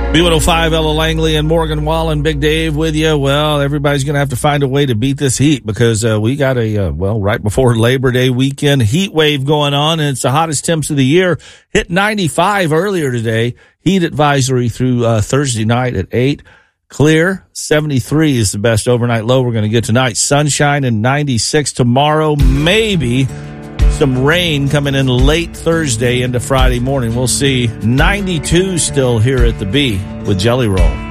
B105, Ella Langley and Morgan Wallen, Big Dave with you. Well, everybody's going to have to find a way to beat this heat because we got right before Labor Day weekend, heat wave going on, and it's the hottest temps of the year. Hit 95 earlier today. Heat advisory through Thursday night at 8. Clear, 73 is the best overnight low we're going to get tonight. Sunshine and 96 tomorrow. Maybe some rain coming in late Thursday into Friday morning. We'll see. 92 still here at the B with Jelly Roll.